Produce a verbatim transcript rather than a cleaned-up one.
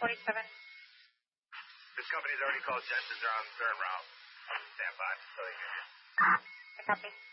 forty-seven. This company's already called Jensen's. They're on the third route. Stand by. So they can... I copy.